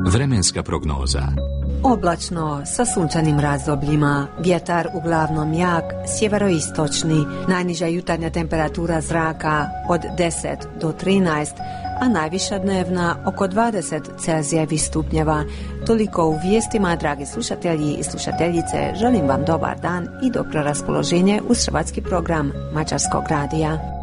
Vremenska prognoza. Oblačno, sa sunčanim razdobljima, vjetar uglavnom jak, sjeveroistočni, najniža jutarnja temperatura zraka od 10 do 13, a najviša dnevna oko 20 Celzijevih stupnjeva. Toliko u vijestima, dragi slušatelji i slušateljice, želim vam dobar dan i dobro raspoloženje uz hrvatski program Mađarskog radija.